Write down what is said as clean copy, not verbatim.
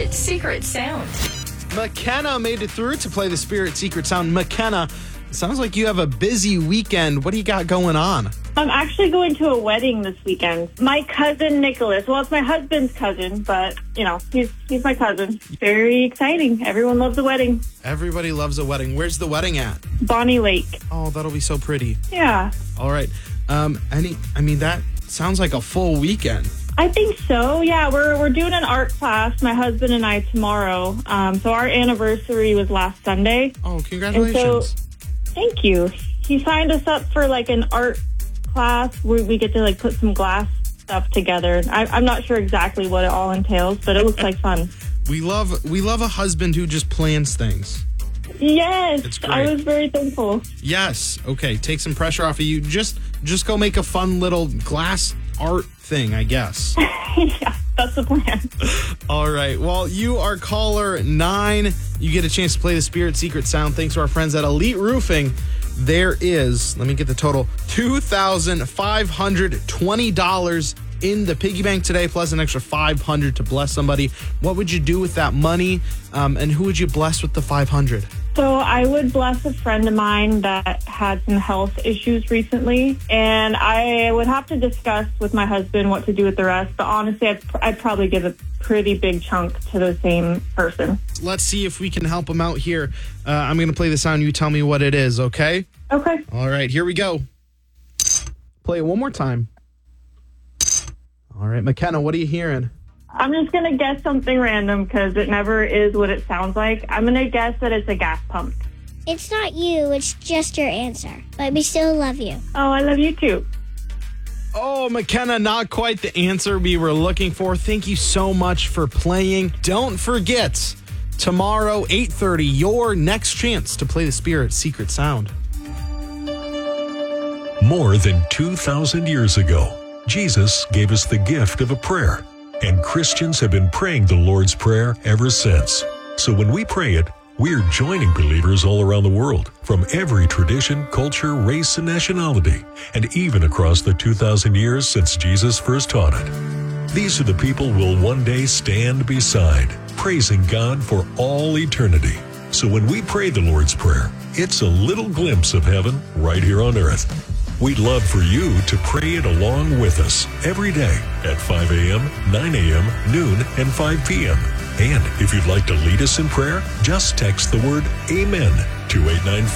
Spirit Secret Sound. McKenna made it through to play the Spirit Secret Sound. McKenna, sounds like you have a busy weekend. What do you got going on? I'm actually going to a wedding this weekend. My cousin Nicholas. Well, it's my husband's cousin, but, he's my cousin. Very exciting. Everyone loves a wedding. Everybody loves a wedding. Where's the wedding at? Bonnie Lake. Oh, that'll be so pretty. Yeah. All right. That sounds like a full weekend. I think so. Yeah, we're doing an art class, my husband and I, tomorrow. So our anniversary was last Sunday. Oh, congratulations. Thank you. He signed us up for an art class where we get to put some glass stuff together. I'm not sure exactly what it all entails, but it looks like fun. We love a husband who just plans things. Yes, It's great. I was very thankful. Yes. Okay, take some pressure off of you. Just go make a fun little glass art thing, I guess. Yeah, that's the plan. All right. Well, you are caller 9. You get a chance to play the Spirit Secret Sound thanks to our friends at Elite Roofing. There is, let me get the total, $2,520 in the piggy bank today, plus an extra $500 to bless somebody. What would you do with that money? And who would you bless with the $500? So I would bless a friend of mine that had some health issues recently, and I would have to discuss with my husband what to do with the rest. But honestly, I'd probably give a pretty big chunk to the same person. Let's see if we can help him out here. I'm going to play the sound. You tell me what it is, okay? Okay. All right, here we go. Play it one more time. All right, McKenna, what are you hearing? I'm just going to guess something random because it never is what it sounds like. I'm going to guess that it's a gas pump. It's not you, it's just your answer. But we still love you. Oh, I love you too. Oh, McKenna, not quite the answer we were looking for. Thank you so much for playing. Don't forget, tomorrow, 8:30, your next chance to play the Spirit Secret Sound. More than 2,000 years ago, Jesus gave us the gift of a prayer. And Christians have been praying the Lord's Prayer ever since. So when we pray it, we're joining believers all around the world, from every tradition, culture, race, and nationality, and even across the 2,000 years since Jesus first taught it. These are the people we'll one day stand beside, praising God for all eternity. So when we pray the Lord's Prayer, it's a little glimpse of heaven right here on earth. We'd love for you to pray it along with us every day at 5 a.m., 9 a.m., noon, and 5 p.m. And if you'd like to lead us in prayer, just text the word AMEN to 894.